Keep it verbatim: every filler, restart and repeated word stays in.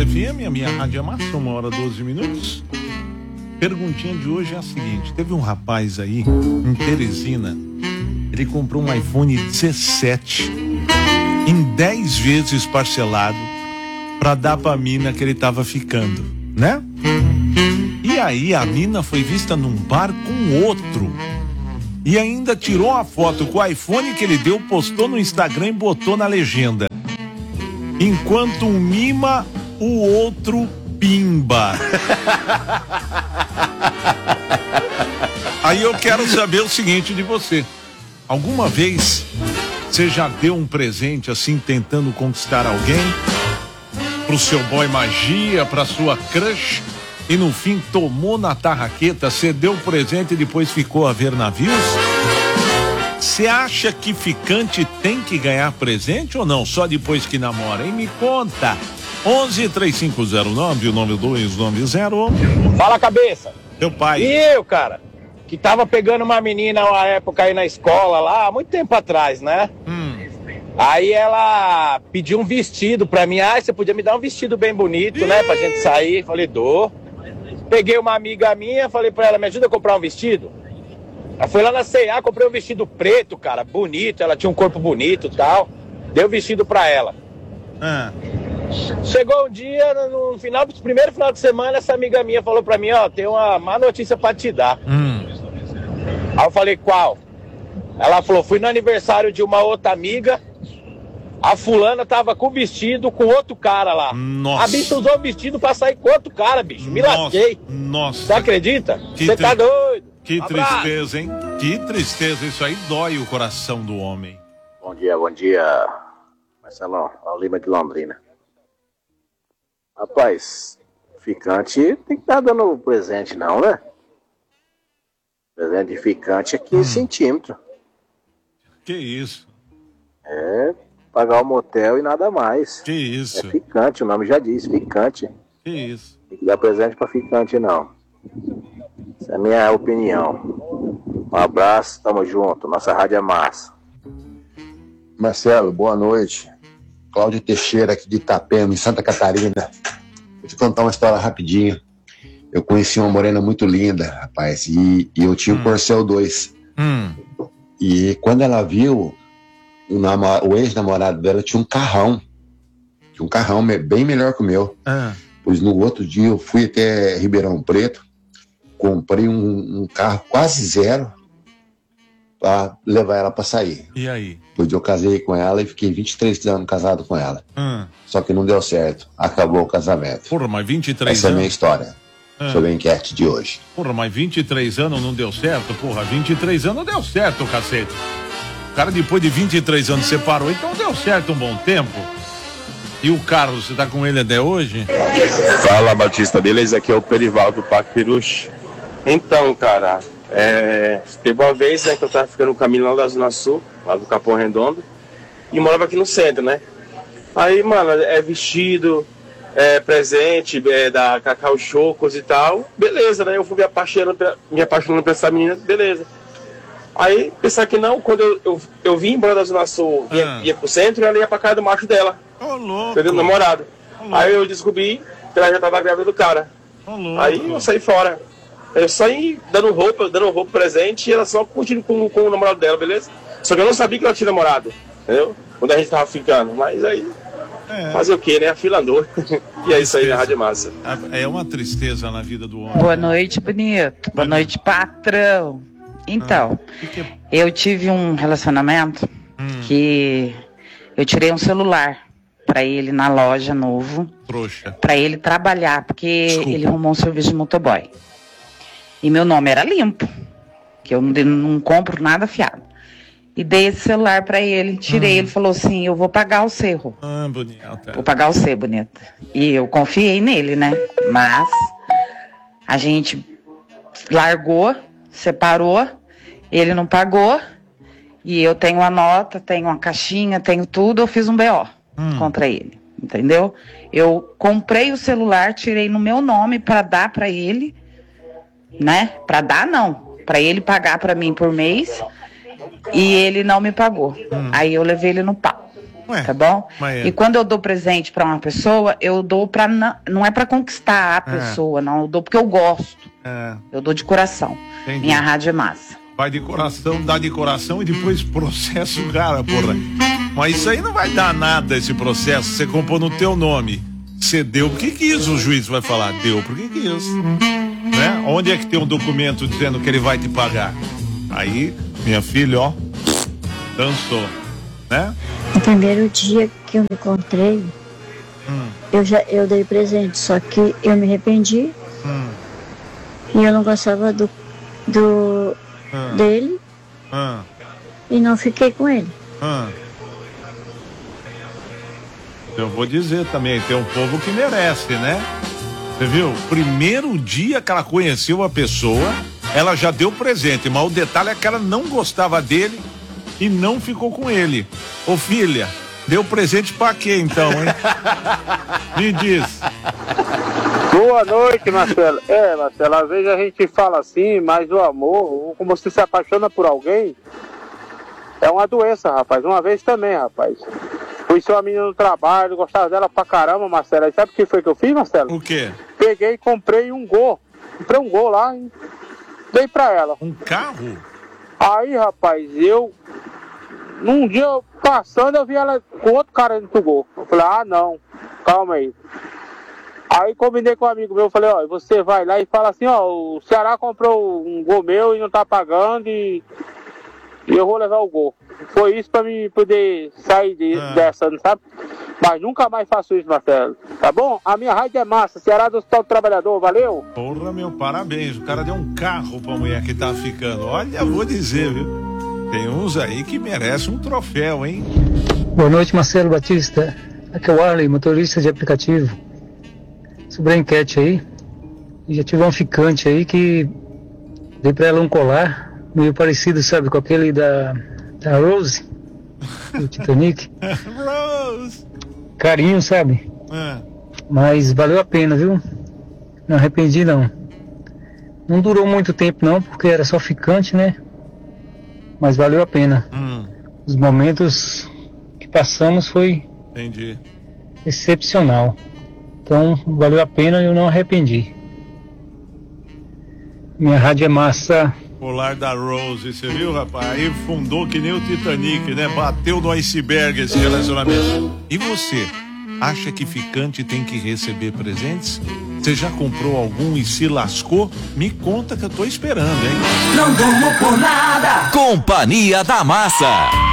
F M, a minha rádio é massa, uma hora doze minutos. Perguntinha de hoje é a seguinte: teve um rapaz aí em Teresina, ele comprou um iPhone dezessete em dez vezes parcelado pra dar pra mina que ele tava ficando, né? E aí a mina foi vista num bar com outro e ainda tirou a foto com o iPhone que ele deu, postou no Instagram e botou na legenda: enquanto um mima, o outro pimba. Aí eu quero saber o seguinte de você: alguma vez você já deu um presente assim tentando conquistar alguém? Pro seu boy magia, pra sua crush, e no fim tomou na tarraqueta, você deu o presente e depois ficou a ver navios? Você acha que ficante tem que ganhar presente ou não? Só depois que namora, hein? Me conta. onze, três cinco zero nove, nove dois nove zero. Fala, cabeça. Teu pai. E eu, cara, que tava pegando uma menina uma época aí na escola lá, muito tempo atrás, né? Hum. Aí ela pediu um vestido pra mim. Ah, você podia me dar um vestido bem bonito, Ih! né? Pra gente sair. Falei, dou. Peguei uma amiga minha, falei pra ela, me ajuda a comprar um vestido? Ela foi lá na C e A, comprei um vestido preto, cara, bonito. Ela tinha um corpo bonito e tal. Dei o vestido pra ela. Ah. Chegou um dia, no final, no primeiro final de semana, essa amiga minha falou pra mim, ó, tem uma má notícia pra te dar. Hum. Aí eu falei, qual? Ela falou, fui no aniversário de uma outra amiga, a fulana tava com o vestido com outro cara lá. Nossa. A bicha usou o vestido pra sair com outro cara, bicho. Me Nossa. lasquei. Nossa. Você acredita? Que Você tri... tá doido? Que Abraço. tristeza, hein? Que tristeza. Isso aí dói o coração do homem. Bom dia, bom dia, Marcelão. A Lima de Londrina. Rapaz, ficante tem que estar dando presente não, né? Presente de ficante é quinze hum. centímetros. Que isso? É pagar o motel e nada mais. Que isso? É ficante, o nome já diz, ficante. Que isso? Tem que dar presente pra ficante não. Essa é a minha opinião. Um abraço, tamo junto, nossa rádio é massa. Marcelo, boa noite. Cláudio Teixeira aqui de Itapema, em Santa Catarina. Vou te contar uma história rapidinho. Eu conheci uma morena muito linda, rapaz, e, e eu tinha o hum. Corcel dois. Hum. E quando ela viu, o, namor- o ex-namorado dela tinha um carrão. Tinha um carrão bem melhor que o meu. Ah. Pois no outro dia eu fui até Ribeirão Preto, comprei um, um carro quase zero para levar ela para sair. E aí? Pois eu casei com ela e fiquei vinte e três anos casado com ela. Hum. Só que não deu certo. Acabou o casamento. Porra, mas vinte e três Essa anos... é a minha história ah. sobre a enquete de hoje. Porra, mas vinte e três anos não deu certo? Porra, vinte e três anos deu certo, cacete. O cara depois de vinte e três anos separou, então deu certo um bom tempo. E o Carlos, você tá com ele até hoje? Fala, Batista, beleza? Aqui é o Perivaldo do Parque Peruche. Então, cara, é... teve uma vez, né, que eu tava ficando no caminho lá da Zona Sul, lá do Capão Redondo, e morava aqui no centro, né? Aí, mano, é vestido, é presente, é da Cacau Chocos e tal, beleza, né? Eu fui me apaixonando, me apaixonando por essa menina, beleza. Aí, pensar que não, quando eu, eu, eu vim embora da Zona Sul, ia, ah. ia pro centro, ela ia pra casa do macho dela. Ô, oh, louco. Entendeu? Namorado. Oh, aí eu descobri que ela já tava grávida do cara. Oh, aí eu saí fora. Eu saí dando roupa, dando roupa presente e ela só curtindo com, com o namorado dela, beleza? Só que eu não sabia que ela tinha namorado, entendeu? Quando a gente tava ficando. Mas aí, é. fazer o quê, né? A fila andou. E é isso aí na Rádio Massa. É uma tristeza na vida do homem. Boa noite, bonito. Boa noite, patrão. Então, ah, eu tive um relacionamento hum. que eu tirei um celular pra ele na loja novo. Trouxa. Pra ele trabalhar, porque Desculpa. ele arrumou um serviço de motoboy. E meu nome era limpo, que eu não, não compro nada fiado. E dei esse celular pra ele, tirei, hum. ele falou assim, eu vou pagar o cerro. Ah, bonita. Vou pagar o C, bonita. E eu confiei nele, né? Mas a gente largou, separou, ele não pagou, e eu tenho a nota, tenho uma caixinha, tenho tudo, eu fiz um B O hum. contra ele, entendeu? Eu comprei o celular, tirei no meu nome pra dar pra ele, né? Pra dar não, pra ele pagar pra mim por mês, e ele não me pagou. Hum. Aí eu levei ele no pau. Ué, tá bom? é. E quando eu dou presente pra uma pessoa, eu dou pra, não, não é pra conquistar a pessoa, é. não, eu dou porque eu gosto. É. Eu dou de coração. Entendi. Minha rádio é massa. Vai de coração, dá de coração e depois processa o cara, porra. Mas isso aí não vai dar nada, esse processo. Você comprou no teu nome. Você deu porque quis, o juiz vai falar. Deu porque quis. Né? Onde é que tem um documento dizendo que ele vai te pagar? Aí, minha filha, ó, dançou. Né? No primeiro dia que eu me encontrei, hum. eu, já, eu dei presente, só que eu me arrependi. Hum. E eu não gostava do, do hum. dele. Hum. E não fiquei com ele. Hum. Eu vou dizer também, tem um povo que merece, né? Você viu? Primeiro dia que ela conheceu a pessoa, ela já deu presente, mas o detalhe é que ela não gostava dele e não ficou com ele. Ô filha, deu presente pra quê então, hein? Me diz. Boa noite, Marcelo. É, Marcelo, às vezes a gente fala assim, mas o amor, como você se apaixona por alguém, é uma doença, rapaz. Uma vez também, rapaz. Fui sua menina no trabalho, gostava dela pra caramba, Marcelo. E sabe o que foi que eu fiz, Marcelo? O quê? Peguei e comprei um Gol. Comprei um Gol lá e dei pra ela. Um carro? Aí, rapaz, eu... Num dia eu, passando, eu vi ela com outro cara dentro do Gol. Eu falei, ah, não, calma aí. Aí combinei com um amigo meu, falei, ó, você vai lá e fala assim, ó, o Ceará comprou um Gol meu e não tá pagando e, e eu vou levar o Gol. Foi isso pra mim poder sair de, ah. dessa, não sabe? Mas nunca mais faço isso, Marcelo. Tá bom? A minha rádio é massa, Ceará do Hospital do Trabalhador, valeu? Porra, meu, parabéns. O cara deu um carro pra mulher que tá ficando. Olha, vou dizer, viu? Tem uns aí que merecem um troféu, hein? Boa noite, Marcelo Batista. Aqui é o Arley, motorista de aplicativo. Sobre a enquete aí, já tive uma ficante aí que dei pra ela um colar, meio parecido, sabe, com aquele da, da Rose, do Titanic. Rose! Carinho, sabe? É. Mas valeu a pena, viu? Não arrependi, não. Não durou muito tempo, não, porque era só ficante, né? Mas valeu a pena. Hum. Os momentos que passamos foi Entendi. excepcional. Então, valeu a pena e eu não arrependi. Minha rádio é massa. Colar da Rose, você viu, rapaz? Aí fundou que nem o Titanic, né? Bateu no iceberg esse relacionamento. E você, acha que ficante tem que receber presentes? Você já comprou algum e se lascou? Me conta que eu tô esperando, hein? Não durmo por nada. Companhia da Massa.